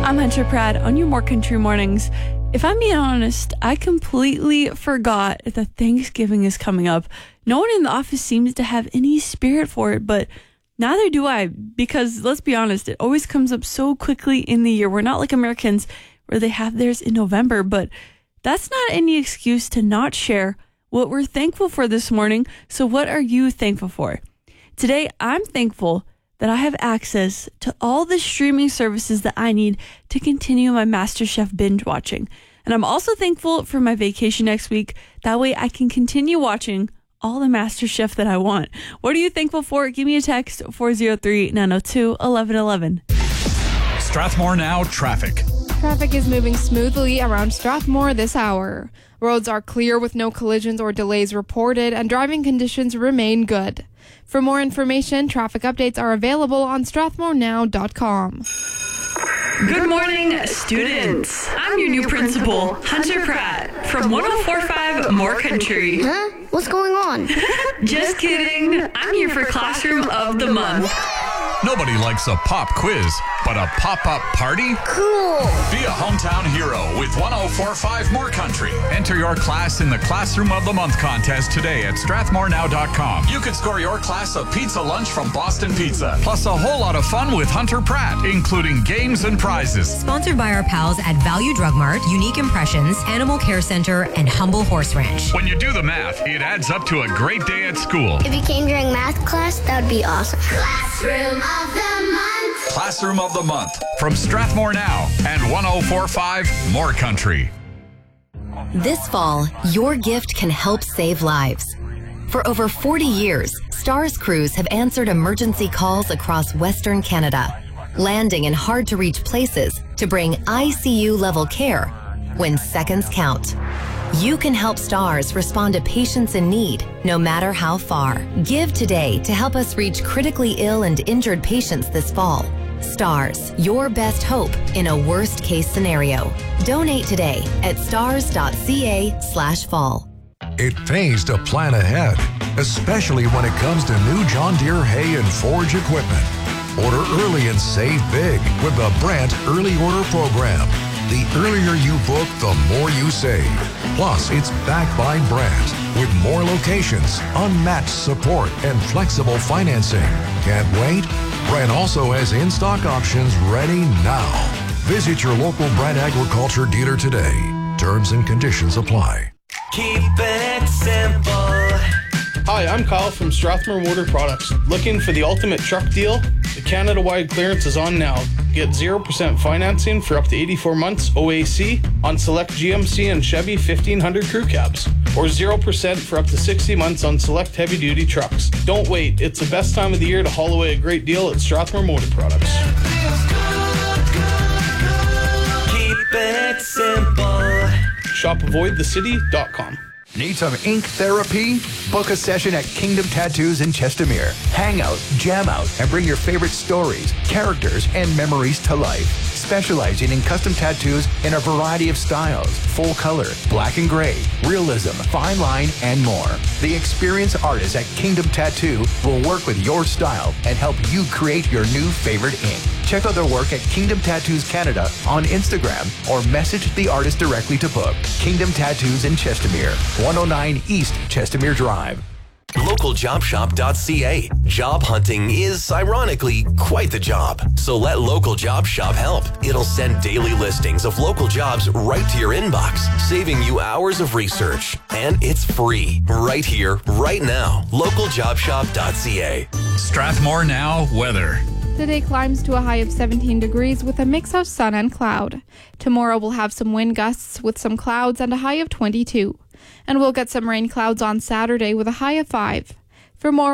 I'm Hunter Pratt on your More Country Mornings. If I'm being honest, I completely forgot that Thanksgiving is coming up. No one in the office seems to have any spirit for it, but neither do I, because let's be honest, it always comes up so quickly in the year. We're not like Americans where they have theirs in November, but that's not any excuse to not share what we're thankful for this morning. So what are you thankful for? Today, I'm thankful that I have access to all the streaming services that I need to continue my MasterChef binge watching. And I'm also thankful for my vacation next week. That way I can continue watching all the MasterChef that I want. What are you thankful for? Give me a text, 403-902-1111. Strathmore Now traffic. Traffic is moving smoothly around Strathmore this hour. Roads are clear with no collisions or delays reported, and driving conditions remain good. For more information, traffic updates are available on strathmorenow.com. Good morning, students. I'm your new principal, Hunter Pratt, from 104.5 More Country. Huh? What's going on? Just kidding. I'm here for Classroom of the Month. Nobody likes a pop quiz, but a pop-up party? Cool. Be a hometown hero with 104.5 More Country. Enter your class in the Classroom of the Month contest today at strathmorenow.com. You could score your class a pizza lunch from Boston Pizza, plus a whole lot of fun with Hunter Pratt, including games and prizes. Sponsored by our pals at Value Drug Mart, Unique Impressions, Animal Care Center, and Humble Horse Ranch. When you do the math, it adds up to a great day at school. If you came during math class, that would be awesome. Classroom of the Month. Classroom of the Month from Strathmore Now and 104.5 More Country. This fall, your gift can help save lives. For over 40 years, STARS crews have answered emergency calls across Western Canada, landing in hard-to-reach places to bring ICU-level care when seconds count. You can help STARS respond to patients in need, no matter how far. Give today to help us reach critically ill and injured patients this fall. STARS, your best hope in a worst-case scenario. Donate today at stars.ca/fall. It pays to plan ahead, especially when it comes to new John Deere hay and forage equipment. Order early and save big with the Brandt Early Order Program. The earlier you book, the more you save. Plus, it's backed by Brandt with more locations, unmatched support, and flexible financing. Can't wait? Brandt also has in-stock options ready now. Visit your local Brandt Agriculture dealer today. Terms and conditions apply. Keep it simple. Hi, I'm Kyle from Strathmore Motor Products. Looking for the ultimate truck deal? The Canada-wide clearance is on now. Get 0% financing for up to 84 months OAC on select GMC and Chevy 1500 crew cabs, or 0% for up to 60 months on select heavy-duty trucks. Don't wait. It's the best time of the year to haul away a great deal at Strathmore Motor Products. Keep it simple. Shop avoidthecity.com. Need some ink therapy? Book a session at Kingdom Tattoos in Chestermere. Hang out, jam out, and bring your favorite stories, characters, and memories to life. Specializing in custom tattoos in a variety of styles, full color, black and gray, realism, fine line, and more. The experienced artists at Kingdom Tattoo will work with your style and help you create your new favorite ink. Check out their work at Kingdom Tattoos Canada on Instagram or message the artist directly to book. Kingdom Tattoos in Chestermere, 109 East Chestermere Drive. LocalJobShop.ca. Job hunting is, ironically, quite the job. So let Local Job Shop help. It'll send daily listings of local jobs right to your inbox, saving you hours of research. And it's free, right here, right now. LocalJobShop.ca. Strathmore Now weather. Today climbs to a high of 17 degrees with a mix of sun and cloud. Tomorrow we'll have some wind gusts with some clouds and a high of 22. And we'll get some rain clouds on Saturday with a high of 5. For more